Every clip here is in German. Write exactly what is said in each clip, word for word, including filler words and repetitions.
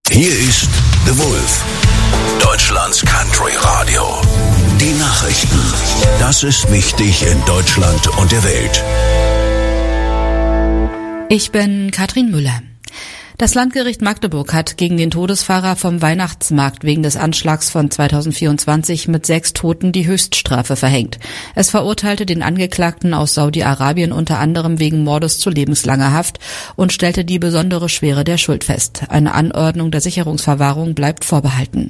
Hier ist The Wolf, Deutschlands Country Radio. Die Nachrichten. Das ist wichtig in Deutschland und der Welt. Ich bin Katrin Müller. Das Landgericht Magdeburg hat gegen den Todesfahrer vom Weihnachtsmarkt wegen des Anschlags von zweitausendvierundzwanzig mit sechs Toten die Höchststrafe verhängt. Es verurteilte den Angeklagten aus Saudi-Arabien unter anderem wegen Mordes zu lebenslanger Haft und stellte die besondere Schwere der Schuld fest. Eine Anordnung der Sicherungsverwahrung bleibt vorbehalten.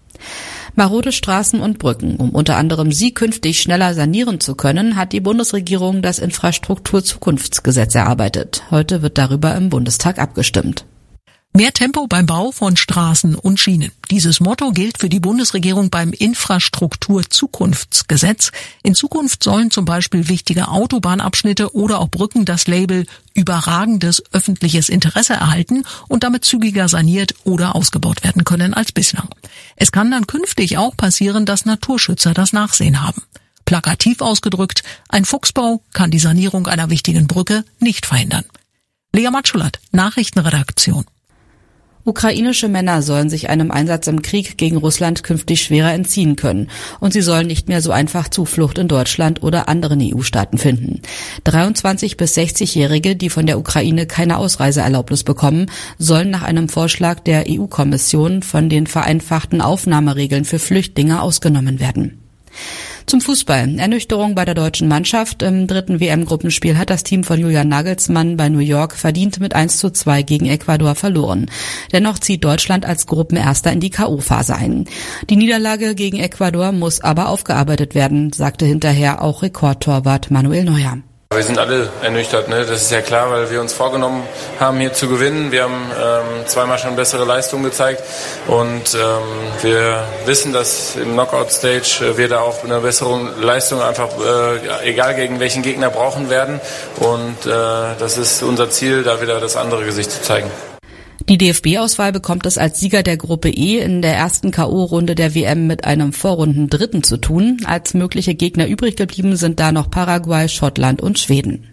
Marode Straßen und Brücken. Um unter anderem sie künftig schneller sanieren zu können, hat die Bundesregierung das Infrastrukturzukunftsgesetz erarbeitet. Heute wird darüber im Bundestag abgestimmt. Mehr Tempo beim Bau von Straßen und Schienen. Dieses Motto gilt für die Bundesregierung beim Infrastrukturzukunftsgesetz. In Zukunft sollen zum Beispiel wichtige Autobahnabschnitte oder auch Brücken das Label überragendes öffentliches Interesse erhalten und damit zügiger saniert oder ausgebaut werden können als bislang. Es kann dann künftig auch passieren, dass Naturschützer das Nachsehen haben. Plakativ ausgedrückt, ein Fuchsbau kann die Sanierung einer wichtigen Brücke nicht verhindern. Lea Matschulat, Nachrichtenredaktion. Ukrainische Männer sollen sich einem Einsatz im Krieg gegen Russland künftig schwerer entziehen können. Und sie sollen nicht mehr so einfach Zuflucht in Deutschland oder anderen E U-Staaten finden. dreiundzwanzig- bis sechzigjährige, die von der Ukraine keine Ausreiseerlaubnis bekommen, sollen nach einem Vorschlag der E U-Kommission von den vereinfachten Aufnahmeregeln für Flüchtlinge ausgenommen werden. Zum Fußball. Ernüchterung bei der deutschen Mannschaft. Im dritten W M-Gruppenspiel hat das Team von Julian Nagelsmann bei New York verdient mit eins zu zwei gegen Ecuador verloren. Dennoch zieht Deutschland als Gruppenerster in die K O-Phase ein. Die Niederlage gegen Ecuador muss aber aufgearbeitet werden, sagte hinterher auch Rekordtorwart Manuel Neuer. Wir sind alle ernüchtert, ne? Das ist ja klar, weil wir uns vorgenommen haben, hier zu gewinnen. Wir haben ähm, zweimal schon bessere Leistungen gezeigt und ähm, wir wissen, dass im Knockout-Stage äh, wir da auch eine bessere Leistung einfach, äh, egal gegen welchen Gegner, brauchen werden. Und äh, das ist unser Ziel, da wieder das andere Gesicht zu zeigen. Die D F B-Auswahl bekommt es als Sieger der Gruppe E in der ersten K O-Runde der W M mit einem Vorrundendritten zu tun. Als mögliche Gegner übrig geblieben sind da noch Paraguay, Schottland und Schweden.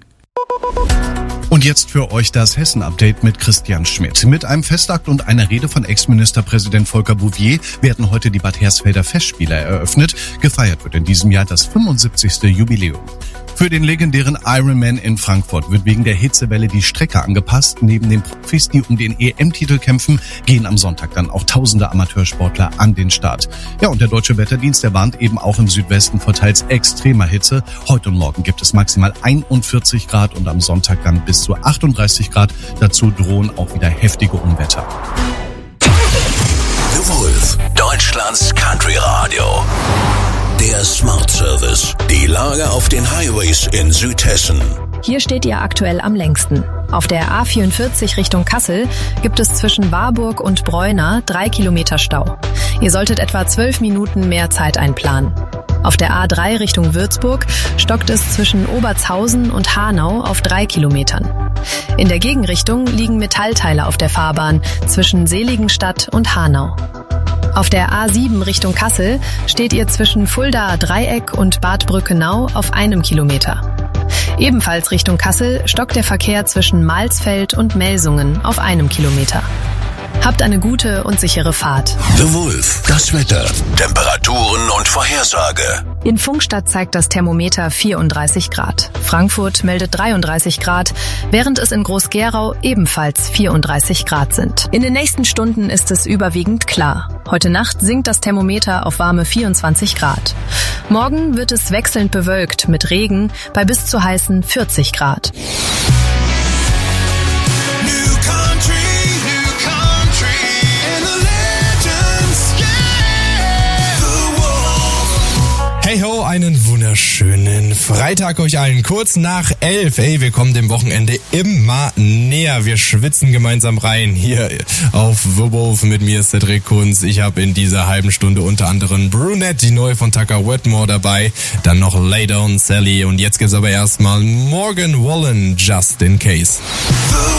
Und jetzt für euch das Hessen-Update mit Christian Schmidt. Mit einem Festakt und einer Rede von Ex-Ministerpräsident Volker Bouvier werden heute die Bad Hersfelder Festspiele eröffnet. Gefeiert wird in diesem Jahr das fünfundsiebzigste Jubiläum. Für den legendären Ironman in Frankfurt wird wegen der Hitzewelle die Strecke angepasst. Neben den Profis, die um den E M-Titel kämpfen, gehen am Sonntag dann auch tausende Amateursportler an den Start. Ja, und der Deutsche Wetterdienst, der warnt eben auch im Südwesten vor teils extremer Hitze. Heute und morgen gibt es maximal einundvierzig Grad und am Sonntag dann bis zu achtunddreißig Grad. Dazu drohen auch wieder heftige Unwetter. The Wolf, Deutschlands Country Radio. Der Smart Service. Die Lage auf den Highways in Südhessen. Hier steht ihr aktuell am längsten. Auf der A vierundvierzig Richtung Kassel gibt es zwischen Warburg und Breuna drei Kilometer Stau. Ihr solltet etwa zwölf Minuten mehr Zeit einplanen. Auf der A drei Richtung Würzburg stockt es zwischen Obertshausen und Hanau auf drei Kilometern. In der Gegenrichtung liegen Metallteile auf der Fahrbahn zwischen Seligenstadt und Hanau. Auf der A sieben Richtung Kassel steht ihr zwischen Fuldaer Dreieck und Bad Brückenau auf einem Kilometer. Ebenfalls Richtung Kassel stockt der Verkehr zwischen Malsfeld und Melsungen auf einem Kilometer. Habt eine gute und sichere Fahrt. The Wolf, das Wetter, Temperaturen und Vorhersage. In Funkstadt zeigt das Thermometer vierunddreißig Grad. Frankfurt meldet dreiunddreißig Grad, während es in Groß-Gerau ebenfalls vierunddreißig Grad sind. In den nächsten Stunden ist es überwiegend klar. Heute Nacht sinkt das Thermometer auf warme vierundzwanzig Grad. Morgen wird es wechselnd bewölkt mit Regen bei bis zu heißen vierzig Grad. Hey ho, einen wunderschönen Freitag euch allen. Kurz nach elf. Ey, wir kommen dem Wochenende immer näher. Wir schwitzen gemeinsam rein hier auf The Wolf. Mit mir ist Cedric Kunz. Ich habe in dieser halben Stunde unter anderem Brunette, die neue von Tucker Wetmore dabei. Dann noch Lay Down Sally. Und jetzt gibt's aber erstmal Morgan Wallen, Just in Case.